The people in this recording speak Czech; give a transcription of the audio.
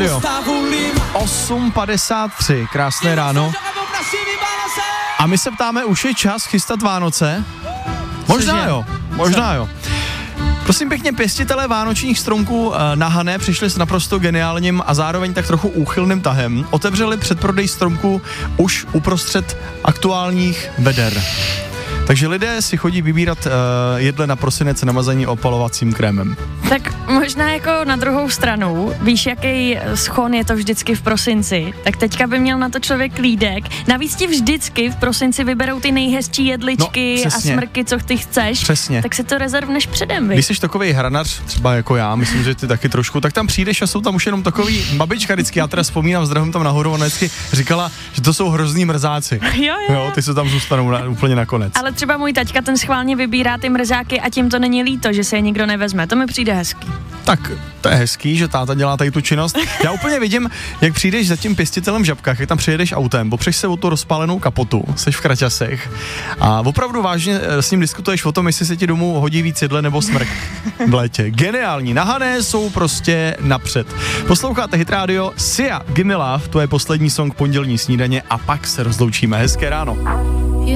Jo. 8:53, krásné ráno. A my se ptáme, už je čas chystat Vánoce? Možná jo. Prosím pěkně, pěstitelé vánočních stromků na Hané přišli s naprosto geniálním a zároveň tak trochu úchylným tahem. Otevřeli předprodej stromků už uprostřed aktuálních veder. Takže lidé si chodí vybírat jedle na prosinec namazaní opalovacím krémem. Tak možná jako na druhou stranu, víš, jaký schon je to vždycky v prosinci, tak teďka by měl na to člověk klídek. Navíc ti vždycky v prosinci vyberou ty nejhezčí jedličky a smrky, co ty chceš. Přesně. Tak si to rezervneš předem, víš? Když jsi takovej hranař, třeba jako já, myslím, že ty taky trošku, tak tam přijdeš a jsou tam už jenom takový babička vždycky, já teda vzpomínám, zdravím tam nahoru, ona vždycky říkala, že to jsou hrozný mrzáci. Jo, ty se tam zůstanou úplně nakonec. Ale třeba můj taťka ten schválně vybírá ty mrzáky a tím to není líto, že se je nikdo nevezme. To mi přijde hezký. Tak, to je hezký, že táta dělá tady tu činnost. Já úplně vidím, jak přijdeš za tím pěstitelem v Žabkách, jak tam přijedeš autem, popřeš se o tu rozpálenou kapotu, seš v kraťasech a opravdu vážně s ním diskutuješ o tom, jestli se ti domů hodí víc jedle nebo smrk v létě. Geniální. Na Hané jsou prostě napřed. Posloucháte Hit Radio, Sia, Gimme Love, to je poslední song pondělní snídaně a pak se rozloučíme. Hezké ráno.